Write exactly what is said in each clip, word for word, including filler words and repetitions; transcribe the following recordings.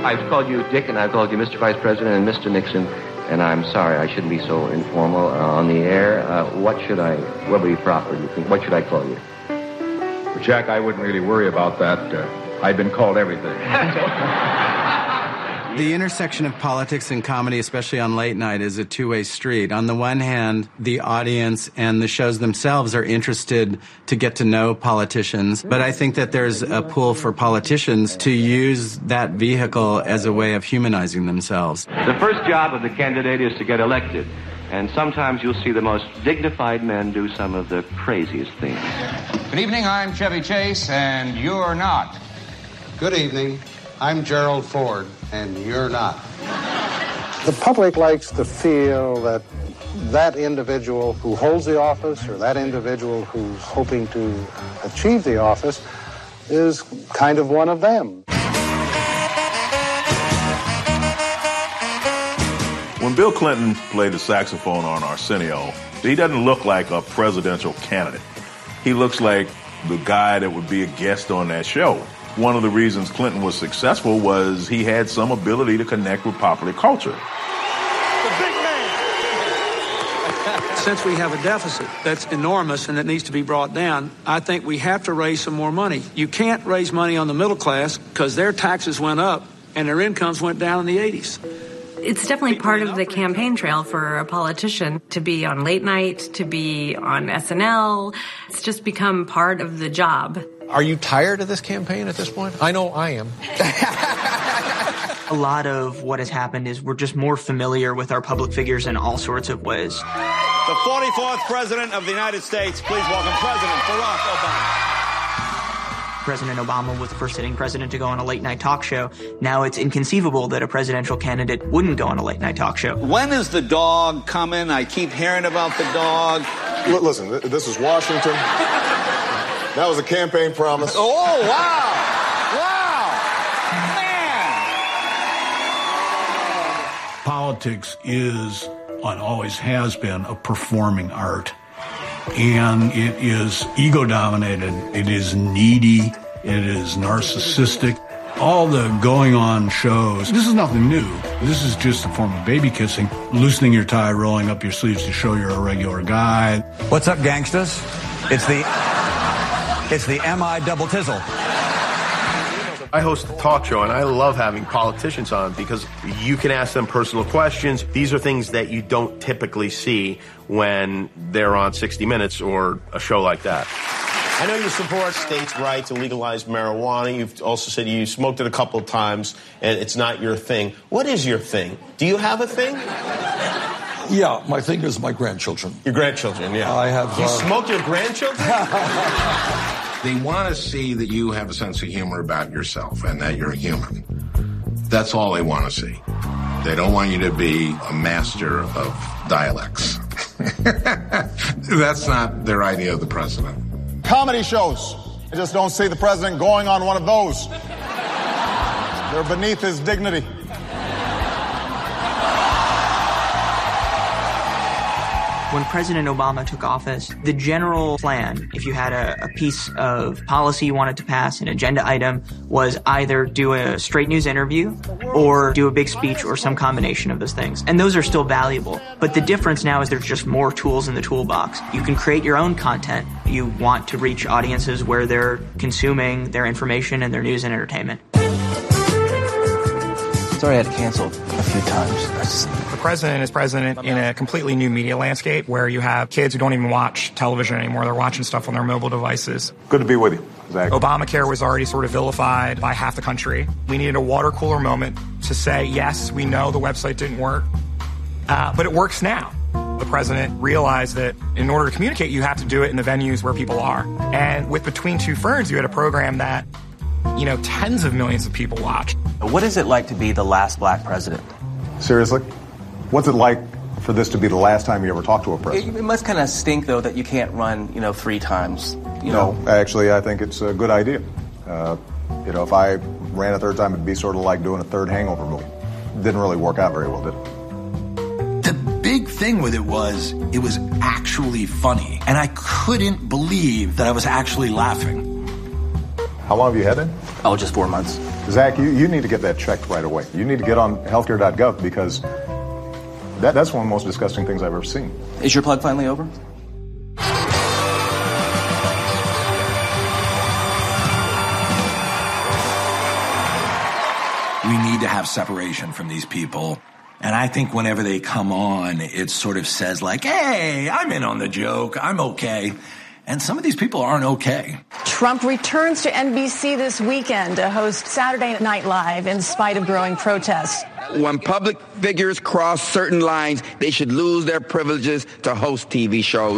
I've called you Dick, and I've called you Mister Vice President and Mister Nixon, and I'm sorry, I shouldn't be so informal uh, on the air. Uh, what should I, what would be proper, do you think? What should I call you? Well, Jack, I wouldn't really worry about that. Uh, I've been called everything. The intersection of politics and comedy, especially on late night, is a two-way street. On the one hand, the audience and the shows themselves are interested to get to know politicians, but I think that there's a pull for politicians to use that vehicle as a way of humanizing themselves. The first job of the candidate is to get elected, and sometimes you'll see the most dignified men do some of the craziest things. Good evening, I'm Chevy Chase, and you're not. Good evening, I'm Gerald Ford, and you're not. The public likes to feel that that individual who holds the office or that individual who's hoping to achieve the office is kind of one of them. When Bill Clinton played the saxophone on Arsenio, he doesn't look like a presidential candidate. He looks like the guy that would be a guest on that show. One of the reasons Clinton was successful was he had some ability to connect with popular culture. The big man. Since we have a deficit that's enormous and that needs to be brought down, I think we have to raise some more money. You can't raise money on the middle class because their taxes went up and their incomes went down in the eighties. It's definitely part of the campaign trail for a politician to be on late night, to be on S N L. It's just become part of the job. Are you tired of this campaign at this point? I know I am. A lot of what has happened is we're just more familiar with our public figures in all sorts of ways. The forty-fourth President of the United States, please welcome President Barack Obama. President Obama was the first sitting president to go on a late-night talk show. Now it's inconceivable that a presidential candidate wouldn't go on a late-night talk show. When is the dog coming? I keep hearing about the dog. L- listen, this is Washington. That was a campaign promise. Oh, wow. Wow. Man. Politics is, and always has been, a performing art. And it is ego-dominated, it is needy, it is narcissistic. All the going-on shows, this is nothing new. This is just a form of baby kissing, loosening your tie, rolling up your sleeves to show you're a regular guy. What's up, gangsters? It's the, it's the M I double tizzle. I host a talk show, and I love having politicians on because you can ask them personal questions. These are things that you don't typically see when they're on sixty minutes or a show like that. I know you support states' right to legalize marijuana. You've also said you smoked it a couple of times, and it's not your thing. What is your thing? Do you have a thing? Yeah, my thing is my grandchildren. Your grandchildren, yeah. I have... You uh... smoked your grandchildren? They want to see that you have a sense of humor about yourself and that you're a human. That's all they want to see. They don't want you to be a master of dialects. That's not their idea of the president. Comedy shows. I just don't see the president going on one of those. They're beneath his dignity. When President Obama took office, the general plan, if you had a, a piece of policy you wanted to pass, an agenda item, was either do a straight news interview or do a big speech or some combination of those things. And those are still valuable. But the difference now is there's just more tools in the toolbox. You can create your own content. You want to reach audiences where they're consuming their information and their news and entertainment. Sorry, I had to cancel a few times. Just... The president is president in a completely new media landscape where you have kids who don't even watch television anymore. They're watching stuff on their mobile devices. Good to be with you, Zach. Obamacare was already sort of vilified by half the country. We needed a water cooler moment to say, yes, we know the website didn't work, uh, but it works now. The president realized that in order to communicate, you have to do it in the venues where people are. And with Between Two Ferns, you had a program that, you know, tens of millions of people watched. What is it like to be the last black president? Seriously? What's it like for this to be the last time you ever talked to a president? It, it must kind of stink, though, that you can't run, you know, three times. You no, know? Actually, I think it's a good idea. Uh, you know, if I ran a third time, it'd be sort of like doing a third Hangover movie. Didn't really work out very well, did it? The big thing with it was it was actually funny, and I couldn't believe that I was actually laughing. How long have you had it? Oh, just four months. Zach, you, you need to get that checked right away. You need to get on healthcare dot gov because that, that's one of the most disgusting things I've ever seen. Is your plug finally over? We need to have separation from these people. And I think whenever they come on, it sort of says like, hey, I'm in on the joke. I'm okay. And some of these people aren't okay. Trump returns to N B C this weekend to host Saturday Night Live in spite of growing protests. When public figures cross certain lines, they should lose their privileges to host T V shows.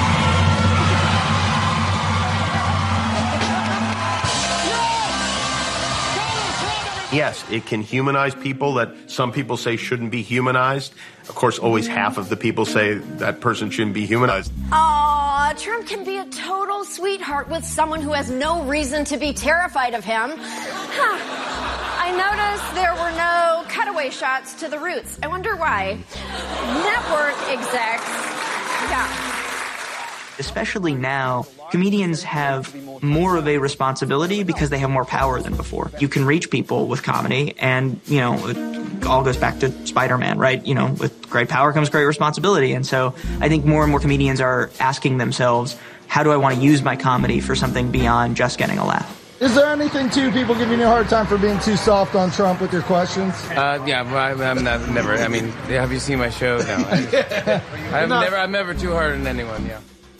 Yes, it can humanize people that some people say shouldn't be humanized. Of course, always half of the people say that person shouldn't be humanized. Aw, Trump can be a total sweetheart with someone who has no reason to be terrified of him. Huh. I noticed there were no cutaway shots to the roots. I wonder why. Network execs, yeah. Especially now, comedians have more of a responsibility because they have more power than before. You can reach people with comedy, and, you know, it all goes back to Spider-Man, right? You know, with great power comes great responsibility. And so I think more and more comedians are asking themselves, how do I want to use my comedy for something beyond just getting a laugh? Is there anything, too, people giving you a hard time for being too soft on Trump with your questions? Uh, yeah, I'm, I'm not, never, I mean, have you seen my show? No. I, I'm, not, never, I'm never too hard on anyone, yeah.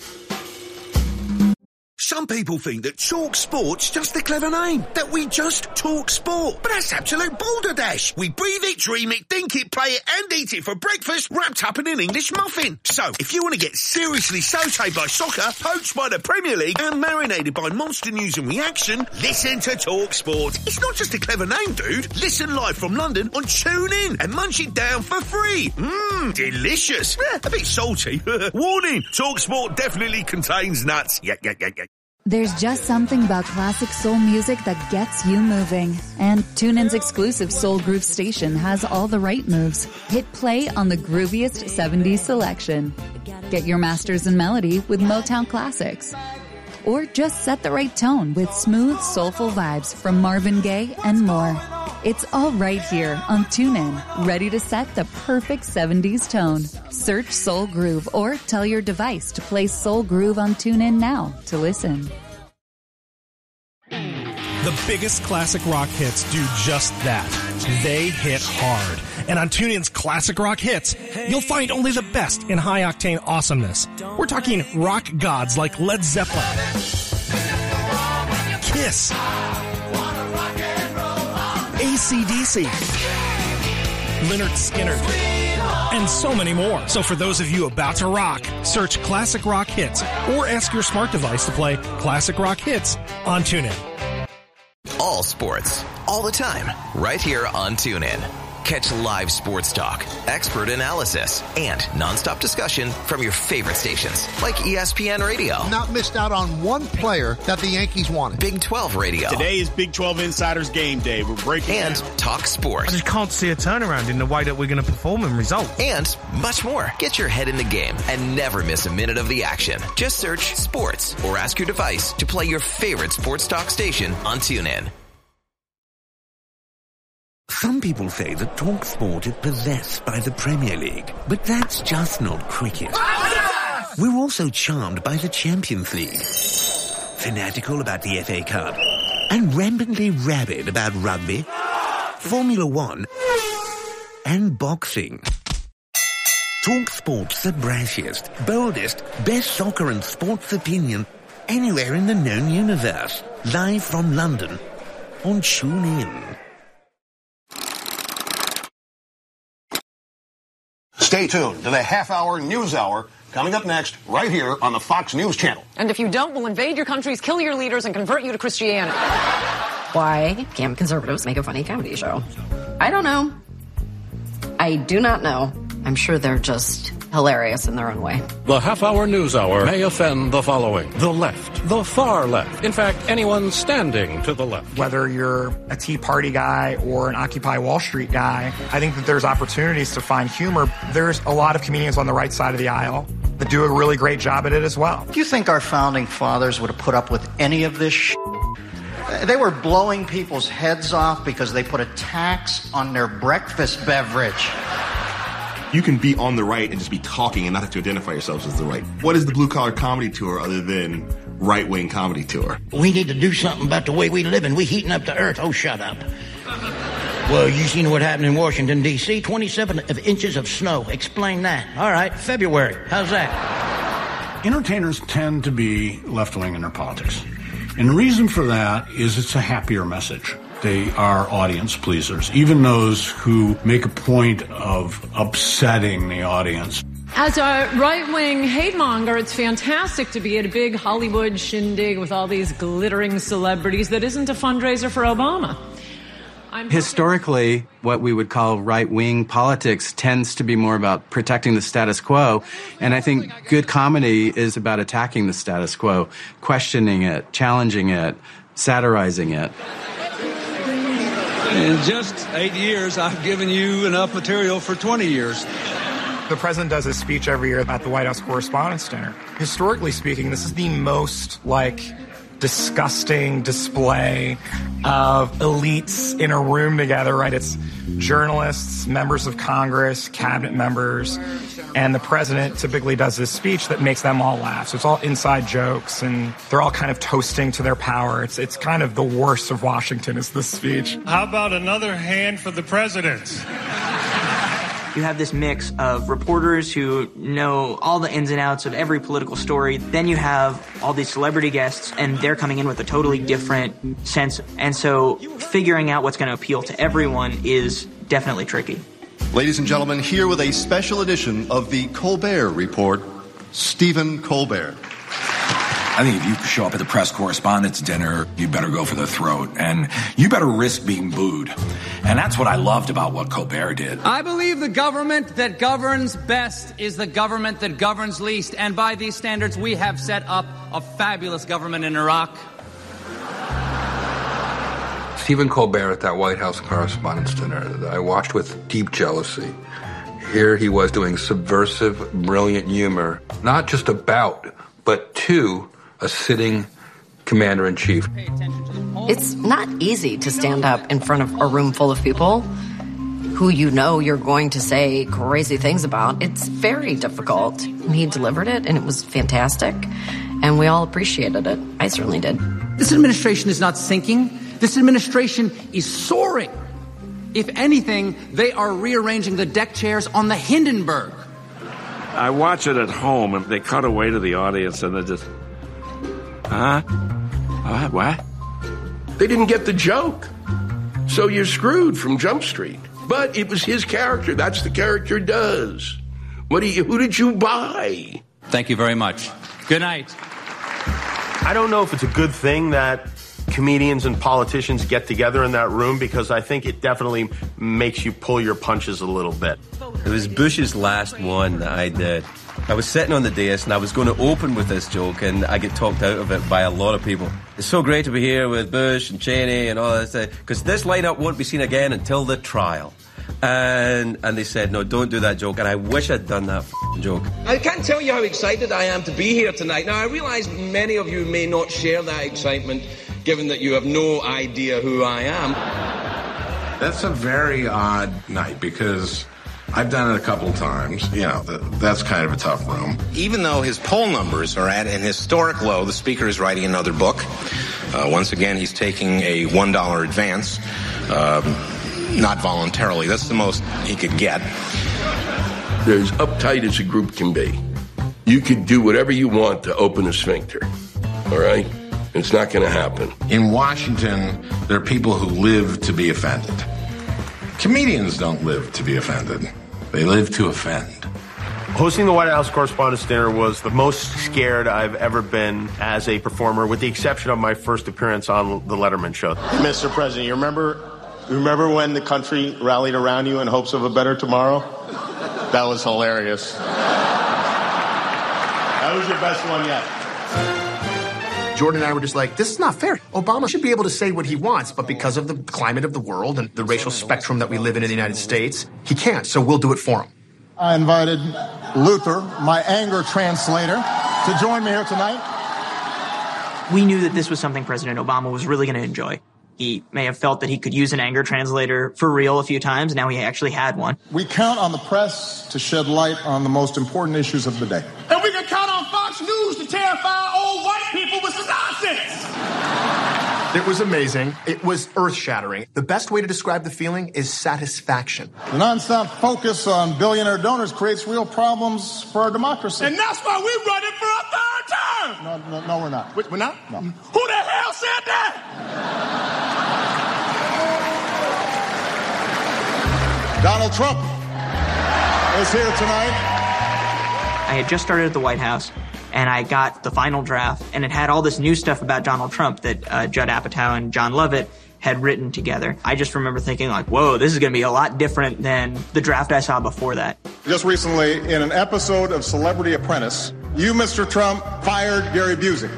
Some people think that Talk Sport's just a clever name, that we just talk sport. But that's absolute balderdash. We breathe it, dream it, think it, play it, and eat it for breakfast, wrapped up in an English muffin. So, if you want to get seriously sautéed by soccer, poached by the Premier League, and marinated by monster news and reaction, listen to Talk Sport. It's not just a clever name, dude. Listen live from London on TuneIn and munch it down for free. Mmm, delicious. Eh, a bit salty. Warning, Talk Sport definitely contains nuts. Yeah, yeah, yeah, yeah. There's just something about classic soul music that gets you moving. And TuneIn's exclusive Soul Groove station has all the right moves. Hit play on the grooviest seventies selection. Get your masters in melody with Motown classics. Or just set the right tone with smooth, soulful vibes from Marvin Gaye and more. It's all right here on TuneIn, ready to set the perfect seventies tone. Search Soul Groove or tell your device to play Soul Groove on TuneIn now to listen. The biggest classic rock hits do just that. They hit hard. And on TuneIn's Classic Rock Hits, you'll find only the best in high-octane awesomeness. We're talking rock gods like Led Zeppelin, Kiss, A C D C, Lynyrd Skynyrd, and so many more. So for those of you about to rock, search Classic Rock Hits or ask your smart device to play Classic Rock Hits on TuneIn. All sports, all the time, right here on TuneIn. Catch live sports talk, expert analysis, and nonstop discussion from your favorite stations, like E S P N Radio. Not missed out on one player that the Yankees wanted. Big twelve Radio. Today is Big twelve Insiders Game Day. We're breaking And down. Talk Sports. I just can't see a turnaround in the way that we're going to perform and result. And much more. Get your head in the game and never miss a minute of the action. Just search sports or ask your device to play your favorite sports talk station on TuneIn. Some people say that Talk Sport is possessed by the Premier League, but that's just not cricket. We're also charmed by the Champions League, fanatical about the F A Cup, and rampantly rabid about rugby, Formula One, and boxing. Talk Sport's the brashiest, boldest, best soccer and sports opinion anywhere in the known universe. Live from London on TuneIn. Stay tuned to the half-hour news hour coming up next right here on the Fox News Channel. And if you don't, we'll invade your countries, kill your leaders, and convert you to Christianity. Why can't conservatives make a funny comedy show? I don't know. I do not know. I'm sure they're just hilarious in their own way. The half-hour news hour may offend the following: the left, the far left, in fact, anyone standing to the left. Whether you're a Tea Party guy or an Occupy Wall Street guy, I think that there's opportunities to find humor. There's a lot of comedians on the right side of the aisle that do a really great job at it as well. Do you think our founding fathers would have put up with any of this sh**? They were blowing people's heads off because they put a tax on their breakfast beverage. You can be on the right and just be talking and not have to identify yourselves as the right. What is the Blue Collar Comedy Tour other than right-wing comedy tour? We need to do something about the way we live, and we heating up the earth. Oh, shut up. Well, you seen what happened in Washington, D C? twenty-seven inches of snow. Explain that. All right, February. How's that? Entertainers tend to be left-wing in their politics. And the reason for that is it's a happier message. They are audience pleasers, even those who make a point of upsetting the audience. As a right-wing hate monger, it's fantastic to be at a big Hollywood shindig with all these glittering celebrities that isn't a fundraiser for Obama. I'm Historically, what we would call right-wing politics tends to be more about protecting the status quo, and I think good comedy is about attacking the status quo, questioning it, challenging it, satirizing it. In just eight years, I've given you enough material for twenty years. The president does his speech every year at the White House Correspondents' Dinner. Historically speaking, this is the most, like, disgusting display of elites in a room together, right? It's journalists, members of Congress, cabinet members, and the president typically does this speech that makes them all laugh. So it's all inside jokes, and they're all kind of toasting to their power. It's it's kind of the worst of Washington is this speech. How about another hand for the president? You have this mix of reporters who know all the ins and outs of every political story. Then you have all these celebrity guests, and they're coming in with a totally different sense. And so figuring out what's going to appeal to everyone is definitely tricky. Ladies and gentlemen, here with a special edition of the Colbert Report, Stephen Colbert. I think if you show up at the press correspondence dinner, you better go for the throat, and you better risk being booed. And that's what I loved about what Colbert did. I believe the government that governs best is the government that governs least, and by these standards, we have set up a fabulous government in Iraq. Stephen Colbert at that White House Correspondents' Dinner that I watched with deep jealousy. Here he was doing subversive, brilliant humor, not just about, but to a sitting commander-in-chief. It's not easy to stand up in front of a room full of people who you know you're going to say crazy things about. It's very difficult. He delivered it, and it was fantastic, and we all appreciated it. I certainly did. This administration is not sinking. This administration is soaring. If anything, they are rearranging the deck chairs on the Hindenburg. I watch it at home, and they cut away to the audience, and they're just, huh? Uh, what? They didn't get the joke. So you're screwed from Jump Street. But it was his character. That's the character does. What do you, who did you buy? Thank you very much. Good night. I don't know if it's a good thing that comedians and politicians get together in that room, because I think it definitely makes you pull your punches a little bit. It was Bush's last one that I did. I was sitting on the dais and I was going to open with this joke, and I get talked out of it by a lot of people. It's so great to be here with Bush and Cheney and all that stuff, because this lineup won't be seen again until the trial. And and they said, no, don't do that joke. And I wish I'd done that f***ing joke. I can't tell you how excited I am to be here tonight. Now, I realize many of you may not share that excitement, given that you have no idea who I am. That's a very odd night, because I've done it a couple times. You know, that's kind of a tough room. Even though his poll numbers are at an historic low, the speaker is writing another book. Uh, once again, he's taking a one dollar advance. Um, not voluntarily. That's the most he could get. They're as uptight as a group can be. You could do whatever you want to open a sphincter. All right? It's not going to happen. In Washington, there are people who live to be offended. Comedians don't live to be offended. They live to offend. Hosting the White House Correspondents' Dinner was the most scared I've ever been as a performer, with the exception of my first appearance on the Letterman show. Mister President, you remember, you remember when the country rallied around you in hopes of a better tomorrow? That was hilarious. That was your best one yet. Jordan and I were just like, this is not fair. Obama should be able to say what he wants, but because of the climate of the world and the racial spectrum that we live in in the United States, he can't, so we'll do it for him. I invited Luther, my anger translator, to join me here tonight. We knew that this was something President Obama was really going to enjoy. He may have felt that he could use an anger translator for real a few times. Now he actually had one. We count on the press to shed light on the most important issues of the day. And we can count on Fox News to terrify old white people with some nonsense. It was amazing. It was earth-shattering. The best way to describe the feeling is satisfaction. The nonstop focus on billionaire donors creates real problems for our democracy. And that's why we're running for a third term. No, no, no we're not. Wait, we're not? No. Who the hell said that? Donald Trump is here tonight. I had just started at the White House, and I got the final draft, and it had all this new stuff about Donald Trump that uh, Judd Apatow and John Lovett had written together. I just remember thinking, like, whoa, this is going to be a lot different than the draft I saw before that. Just recently, in an episode of Celebrity Apprentice, you, Mister Trump, fired Gary Busey.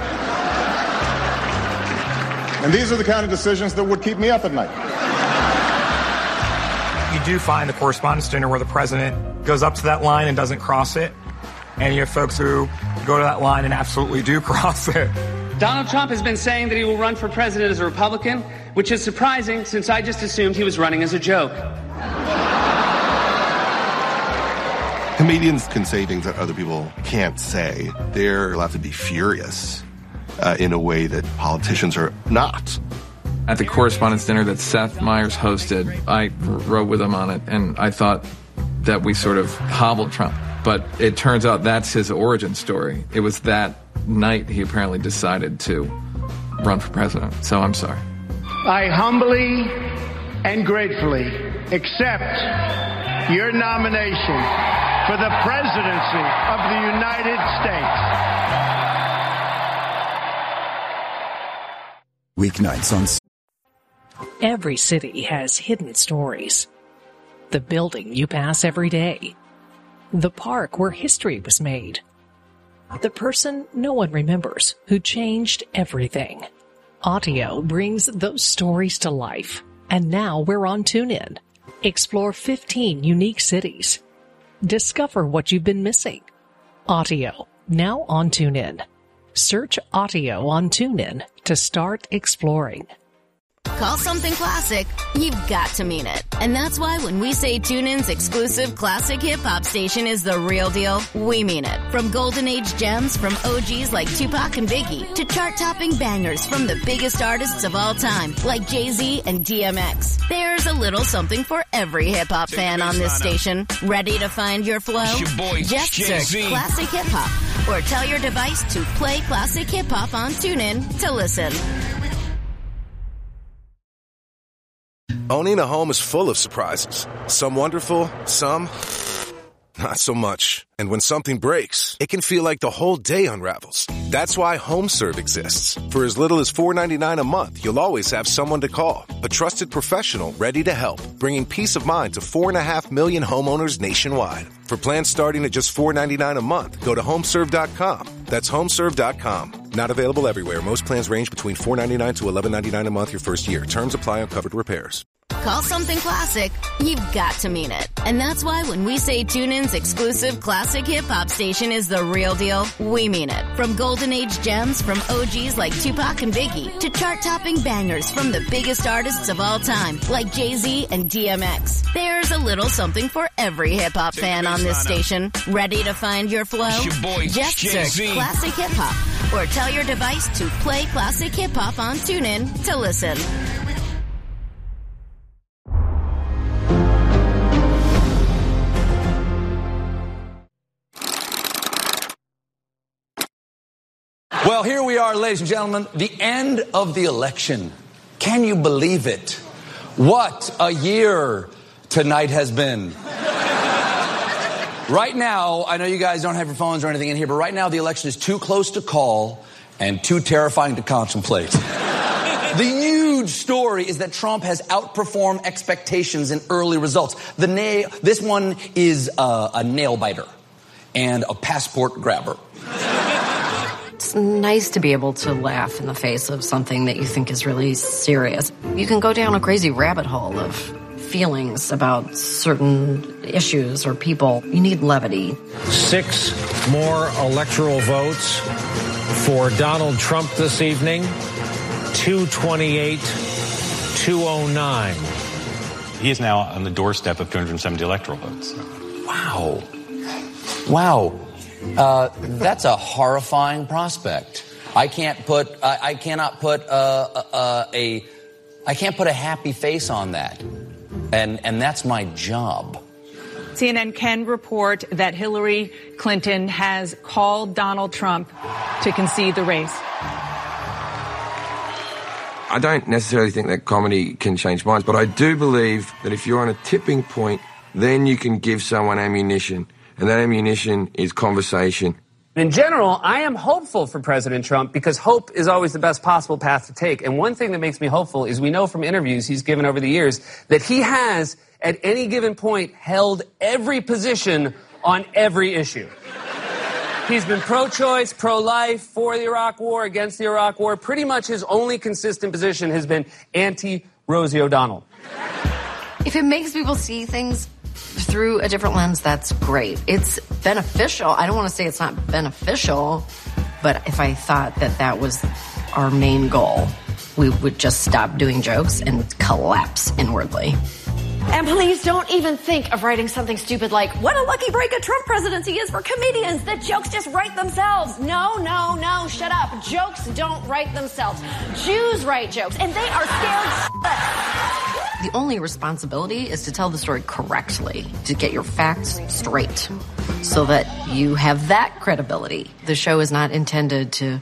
And these are the kind of decisions that would keep me up at night. You do find the correspondence dinner where the president goes up to that line and doesn't cross it. And you have folks who go to that line and absolutely do cross it. Donald Trump has been saying that he will run for president as a Republican, which is surprising since I just assumed he was running as a joke. Comedians can say things that other people can't say. They're allowed to be furious uh, in a way that politicians are not. At the correspondence dinner that Seth Meyers hosted, I wrote with him on it, and I thought that we sort of hobbled Trump. But it turns out that's his origin story. It was that night he apparently decided to run for president. So I'm sorry. I humbly and gratefully accept your nomination for the presidency of the United States. Weeknights on... Every city has hidden stories. The building you pass every day. The park where history was made. The person no one remembers who changed everything. Audio brings those stories to life. And now we're on TuneIn. Explore fifteen unique cities. Discover what you've been missing. Audio, now on TuneIn. Search Audio on TuneIn to start exploring. Call something classic, you've got to mean it. And that's why when we say TuneIn's exclusive classic hip-hop station is the real deal, we mean it. From golden age gems from O Gs like Tupac and Biggie to chart-topping bangers from the biggest artists of all time like Jay-Z and D M X. There's a little something for every hip-hop fan on this station. Ready to find your flow? Your boy, Just Jay-Z. search Classic Hip-Hop or tell your device to play Classic Hip-Hop on TuneIn to listen. Owning a home is full of surprises. Some wonderful, some not so much. And when something breaks, it can feel like the whole day unravels. That's why HomeServe exists. For as little as four dollars and ninety-nine cents a month, you'll always have someone to call. A trusted professional ready to help, bringing peace of mind to four and a half million homeowners nationwide. For plans starting at just four dollars and ninety-nine cents a month, go to homeserve dot com. That's homeserve dot com. Not available everywhere. Most plans range between four dollars and ninety-nine cents to eleven dollars and ninety-nine cents a month your first year. Terms apply on covered repairs. Call something classic, you've got to mean it. And that's why when we say TuneIn's exclusive classic hip-hop station is the real deal, we mean it. From golden age gems from O Gs like Tupac and Biggie to chart-topping bangers from the biggest artists of all time like Jay-Z and D M X. There's a little something for every hip-hop fan on this station. Ready to find your flow? It's your boy, Just Jay-Z. search Classic Hip-Hop or tell your device to play Classic Hip-Hop on TuneIn to listen. Well, here we are, ladies and gentlemen, the end of the election. Can you believe it? What a year tonight has been. Right now, I know you guys don't have your phones or anything in here, but right now the election is too close to call and too terrifying to contemplate. The huge story is that Trump has outperformed expectations in early results. The nail, this one is a, a nail biter and a passport grabber. It's nice to be able to laugh in the face of something that you think is really serious. You can go down a crazy rabbit hole of feelings about certain issues or people. You need levity. Six more electoral votes For Donald Trump this evening, two twenty-eight, two oh nine. He is now on the doorstep of two hundred seventy electoral votes. Wow. Wow. Uh, that's a horrifying prospect. I can't put, I, I cannot put uh, uh, a, I can't put a happy face on that. And, and that's my job. C N N can report that Hillary Clinton has called Donald Trump to concede the race. I don't necessarily think that comedy can change minds, but I do believe that if you're on a tipping point, then you can give someone ammunition, and that ammunition is conversation. In general, I am hopeful for President Trump because hope is always the best possible path to take. And one thing that makes me hopeful is we know from interviews he's given over the years that he has, at any given point, held every position on every issue. He's been pro-choice, pro-life, for the Iraq War, against the Iraq War. Pretty much his only consistent position has been anti-Rosie O'Donnell. If it makes people see things through a different lens, that's great. It's beneficial. I don't want to say it's not beneficial, but if I thought that that was our main goal, we would just stop doing jokes and collapse inwardly. And please don't even think of writing something stupid like, what a lucky break a Trump presidency is for comedians. The jokes just write themselves. No, no, no, shut up. Jokes don't write themselves. Jews write jokes, and they are scared shitless. The only responsibility is to tell the story correctly, to get your facts straight, so that you have that credibility. The show is not intended to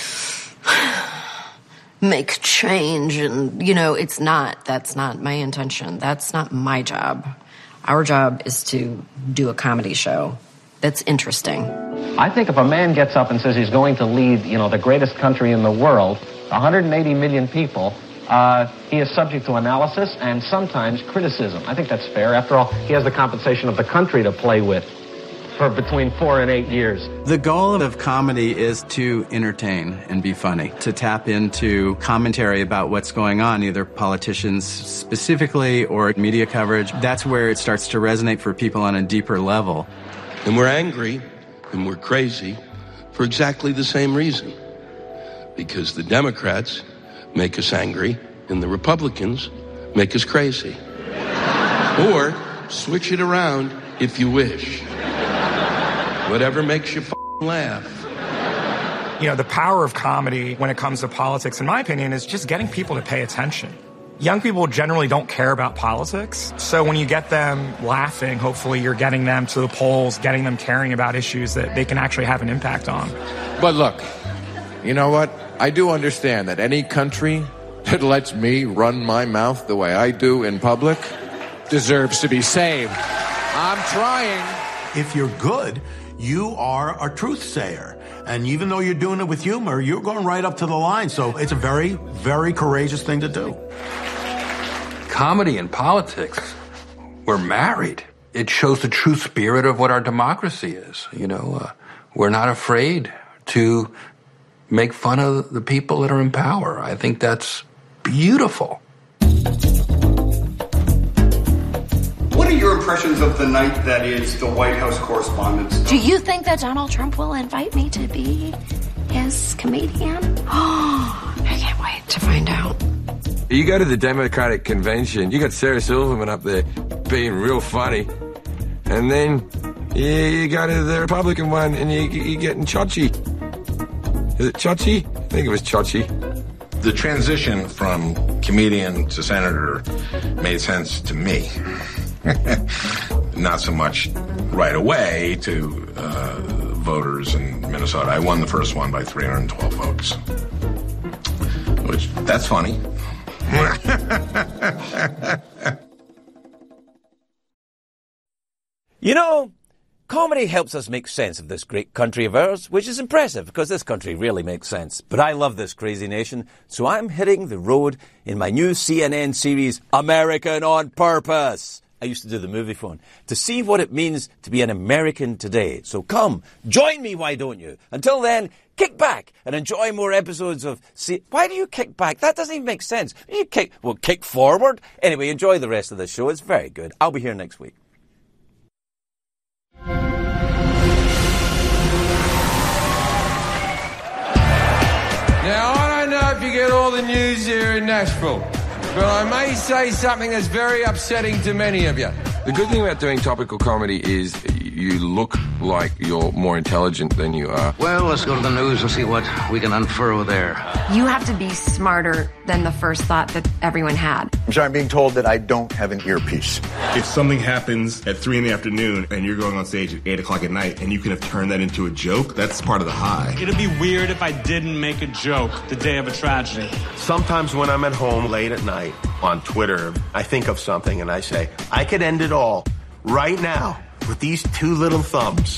make change, and, you know, it's not. That's not my intention. That's not my job. Our job is to do a comedy show that's interesting. I think if a man gets up and says he's going to lead, you know, the greatest country in the world, one hundred eighty million people, uh, he is subject to analysis and sometimes criticism. I think that's fair. After all, he has the compensation of the country to play with for between four and eight years. The goal of comedy is to entertain and be funny, to tap into commentary about what's going on, either politicians specifically or media coverage. That's where it starts to resonate for people on a deeper level. And we're angry and we're crazy for exactly the same reason. Because the Democrats make us angry and the Republicans make us crazy. Or switch it around if you wish. Whatever makes you f***ing laugh. You know, the power of comedy when it comes to politics, in my opinion, is just getting people to pay attention. Young people generally don't care about politics, so when you get them laughing, hopefully you're getting them to the polls, getting them caring about issues that they can actually have an impact on. But look, you know what? I do understand that any country that lets me run my mouth the way I do in public deserves to be saved. I'm trying. If you're good, you are a truth sayer. And even though you're doing it with humor, you're going right up to the line. So it's a very, very courageous thing to do. Comedy and politics, we're married. It shows the true spirit of what our democracy is. You know, uh, we're not afraid to make fun of the people that are in power. I think that's beautiful. What are your impressions of the night that is the White House Correspondents' Night? Do you think that Donald Trump will invite me to be his comedian? Oh, I can't wait to find out. You go to the Democratic convention, you got Sarah Silverman up there being real funny. And then you, you go to the Republican one and you, you're getting Chachi. Is it Chachi? I think it was Chachi. The transition from comedian to senator made sense to me. Not so much right away to uh, voters in Minnesota. I won the first one by three hundred twelve votes. Which, that's funny. You know, comedy helps us make sense of this great country of ours, which is impressive because this country really makes sense. But I love this crazy nation, so I'm hitting the road in my new C N N series, American on Purpose. I used to do the movie phone, to see what it means to be an American today. So come, join me, why don't you? Until then, kick back and enjoy more episodes of... See, why do you kick back? That doesn't even make sense. You kick, well, kick forward. Anyway, enjoy the rest of the show. It's very good. I'll be here next week. Now, I don't know if you get all the news here in Nashville, but I may say something that's very upsetting to many of you. The good thing about doing topical comedy is you look like you're more intelligent than you are. Well, let's go to the news and see what we can unfurl there. You have to be smarter than the first thought that everyone had. I'm sorry, I'm being told that I don't have an earpiece. If something happens at three in the afternoon and you're going on stage at eight o'clock at night and you can have turned that into a joke, that's part of the high. It'd be weird if I didn't make a joke the day of a tragedy. Sometimes when I'm at home late at night on Twitter, I think of something and I say, I could end it all right now with these two little thumbs.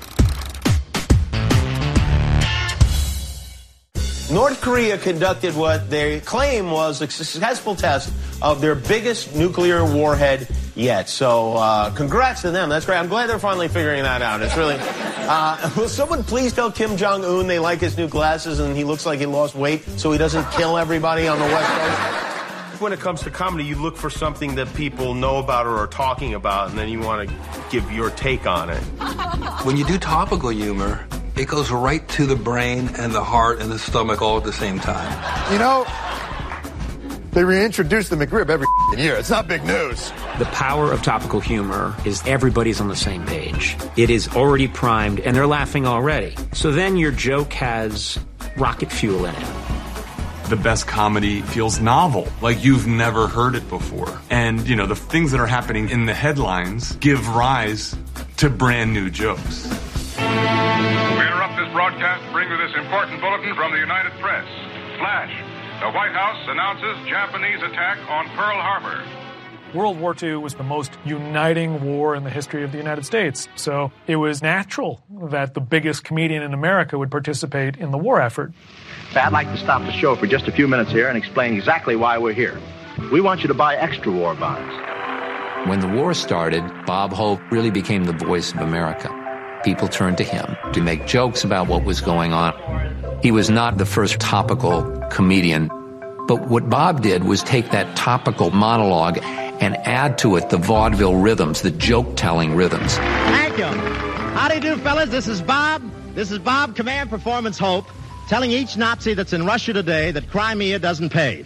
North Korea conducted what they claim was a successful test of their biggest nuclear warhead yet. So uh, congrats to them. That's great. I'm glad they're finally figuring that out. It's really... Uh, will someone please tell Kim Jong-un they like his new glasses and he looks like he lost weight so he doesn't kill everybody on the West Coast? When it comes to comedy, you look for something that people know about or are talking about, and then you want to give your take on it. When you do topical humor, it goes right to the brain and the heart and the stomach all at the same time. You know, they reintroduce the McRib every year. It's not big news. The power of topical humor is everybody's on the same page. It is already primed, and they're laughing already. So then your joke has rocket fuel in it. The best comedy feels novel, like you've never heard it before. And, you know, the things that are happening in the headlines give rise to brand new jokes. We interrupt this broadcast to bring you this important bulletin from the United Press. Flash. The White House announces Japanese attack on Pearl Harbor. World War Two was the most uniting war in the history of the United States. So it was natural that the biggest comedian in America would participate in the war effort. I'd like to stop the show for just a few minutes here and explain exactly why we're here. We want you to buy extra war bonds. When the war started, Bob Hope really became the voice of America. People turned to him to make jokes about what was going on. He was not the first topical comedian, but what Bob did was take that topical monologue and add to it the vaudeville rhythms, the joke-telling rhythms. Thank you. How do you do, fellas? This is Bob. This is Bob, Command Performance Hope, telling each Nazi that's in Russia today that Crimea doesn't pay.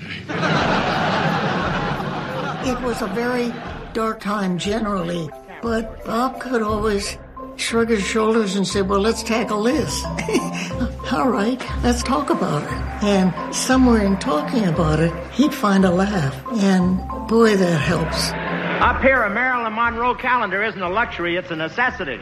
It was a very dark time generally, but Bob could always shrug his shoulders and say, well, let's tackle this. All right, let's talk about it. And somewhere in talking about it, he'd find a laugh. And boy, that helps. Up here, a Marilyn Monroe calendar isn't a luxury, it's a necessity.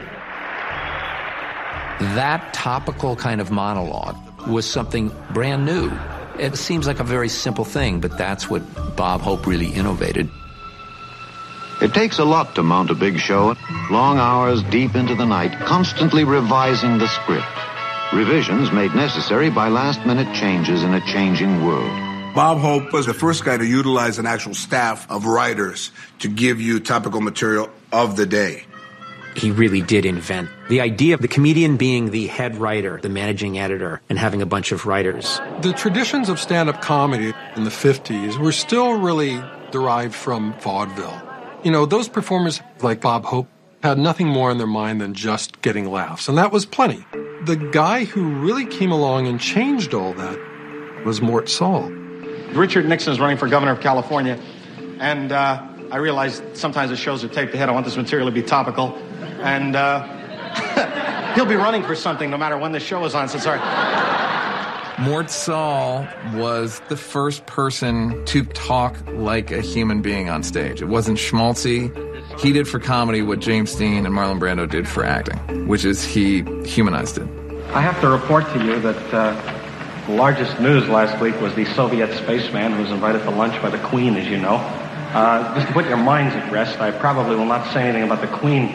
That topical kind of monologue was something brand new. It seems like a very simple thing, but that's what Bob Hope really innovated. It takes a lot to mount a big show. Long hours deep into the night, constantly revising the script. Revisions made necessary by last-minute changes in a changing world. Bob Hope was the first guy to utilize an actual staff of writers to give you topical material of the day. He really did invent the idea of the comedian being the head writer, the managing editor, and having a bunch of writers. The traditions of stand-up comedy in the fifties were still really derived from vaudeville. You know, those performers like Bob Hope had nothing more in their mind than just getting laughs, and that was plenty. The guy who really came along and changed all that was Mort Sahl. Richard Nixon is running for governor of California, and uh, I realize sometimes the shows are taped ahead. I want this material to be topical, and uh, he'll be running for something no matter when the show is on, so sorry. Mort Sahl was the first person to talk like a human being on stage. It wasn't schmaltzy. He did for comedy what James Dean and Marlon Brando did for acting, which is he humanized it. I have to report to you that uh, the largest news last week was the Soviet spaceman who was invited to lunch by the Queen, as you know. Uh, just to put your minds at rest, I probably will not say anything about the Queen.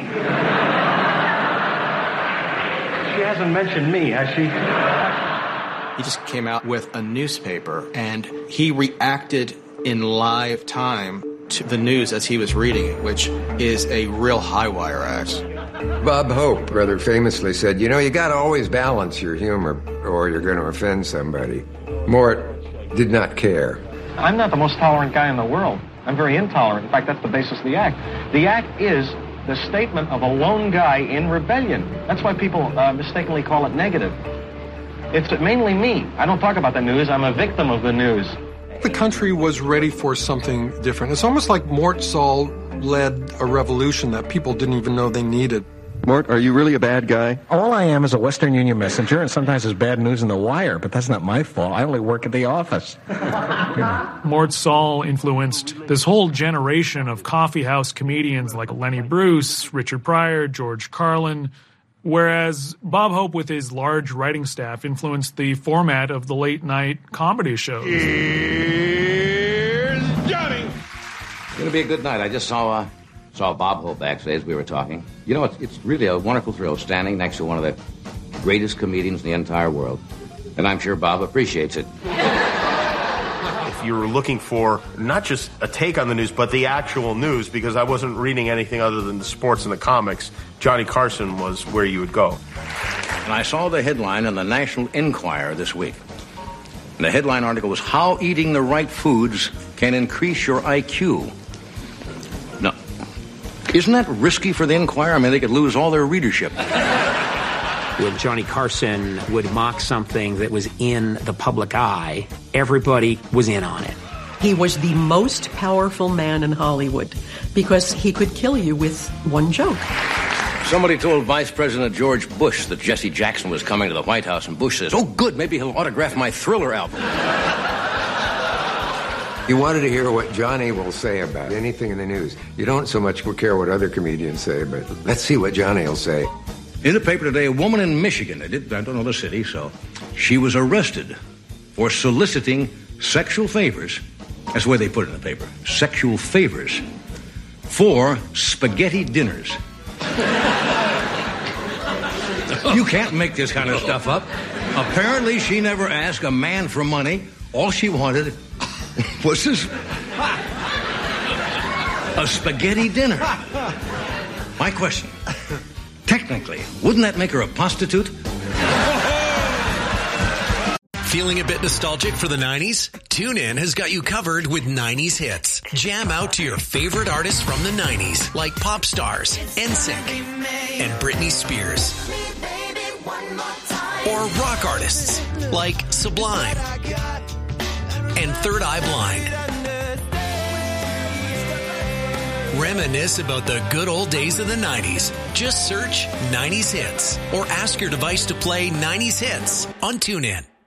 She hasn't mentioned me, has she? He just came out with a newspaper, and he reacted in live time to the news as he was reading it, which is a real high-wire act. Bob Hope rather famously said, you know, you got to always balance your humor or you're going to offend somebody. Mort did not care. I'm not the most tolerant guy in the world. I'm very intolerant. In fact, that's the basis of the act. The act is the statement of a lone guy in rebellion. That's why people uh, mistakenly call it negative. It's mainly me. I don't talk about the news. I'm a victim of the news. The country was ready for something different. It's almost like Mort Saul led a revolution that people didn't even know they needed. Mort, are you really a bad guy? All I am is a Western Union messenger, and sometimes there's bad news in the wire, but that's not my fault. I only work at the office. Mort Saul influenced this whole generation of coffeehouse comedians like Lenny Bruce, Richard Pryor, George Carlin, whereas Bob Hope, with his large writing staff, influenced the format of the late-night comedy shows. Here's Johnny! It's going to be a good night. I just saw uh, saw Bob Hope backstage as we were talking. You know, it's, it's really a wonderful thrill standing next to one of the greatest comedians in the entire world. And I'm sure Bob appreciates it. If you were looking for not just a take on the news, but the actual news, because I wasn't reading anything other than the sports and the comics, Johnny Carson was where you would go. And I saw the headline in the National Enquirer this week. And the headline article was, How Eating the Right Foods Can Increase Your I Q. Now, isn't that risky for the Enquirer? I mean, they could lose all their readership. When Johnny Carson would mock something that was in the public eye, everybody was in on it. He was the most powerful man in Hollywood because he could kill you with one joke. Somebody told Vice President George Bush that Jesse Jackson was coming to the White House, and Bush says, oh, good, maybe he'll autograph my Thriller album. You wanted to hear what Johnny will say about anything in the news. You don't so much care what other comedians say, but let's see what Johnny will say. In the paper today, a woman in Michigan, I, did, I don't know the city, so she was arrested for soliciting sexual favors. That's the way they put it in the paper. Sexual favors for spaghetti dinners. You can't make this kind of stuff up. Apparently, she never asked a man for money. All she wanted was this, a spaghetti dinner. My question, technically, wouldn't that make her a prostitute? Feeling a bit nostalgic for the nineties? TuneIn has got you covered with nineties hits. Jam out to your favorite artists from the nineties, like pop stars, N Sync, and Britney Spears. Or rock artists, like Sublime and Third Eye Blind. Reminisce about the good old days of the nineties. Just search nineties hits or ask your device to play nineties hits on TuneIn.